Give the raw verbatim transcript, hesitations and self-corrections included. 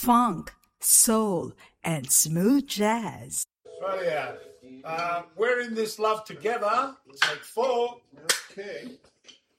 funk, soul, and smooth jazz. Australia. Uh, we're in this love together. Take four. Okay.